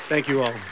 Thank you all.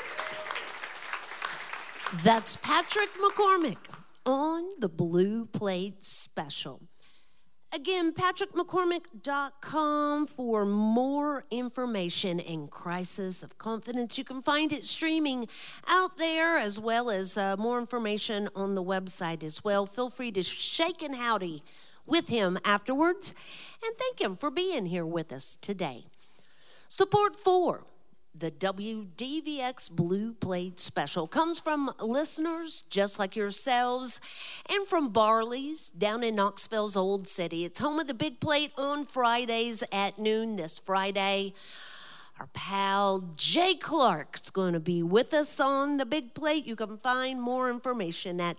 That's Patrick McCormick on the Blue Plate Special. Again, patrickmccormick.com for more information in Crisis of Confidence. You can find it streaming out there, as well as more information on the website as well. Feel free to shake and howdy with him afterwards, and thank him for being here with us today. Support for the WDVX Blue Plate Special comes from listeners just like yourselves and from Barley's down in Knoxville's Old City. It's home of the Big Plate on Fridays at noon this Friday. Our pal Jay Clark is going to be with us on the Big Plate. You can find more information at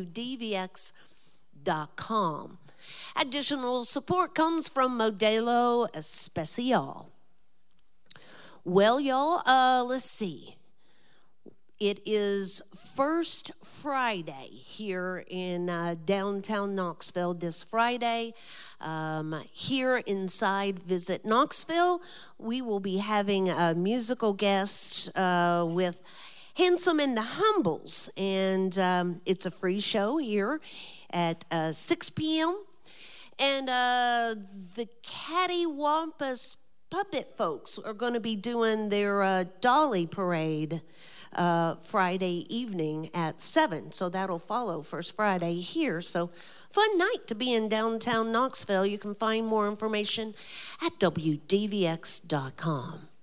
WDVX.com. Additional support comes from Modelo Especial. Well, y'all, let's see. It is First Friday here in downtown Knoxville this Friday. Here inside Visit Knoxville, we will be having a musical guest with Handsome and the Humbles. And it's a free show here at 6 p.m. And the Cattywampus Puppet folks are going to be doing their Dolly Parade Friday evening at 7. So that'll follow First Friday here. So fun night to be in downtown Knoxville. You can find more information at WDVX.com.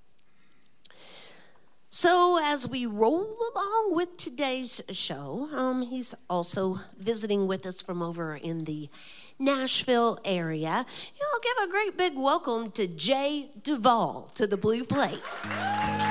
So as we roll along with today's show, he's also visiting with us from over in the Nashville area. Y'all give a great big welcome to Jay Duvall to the Blue Plate.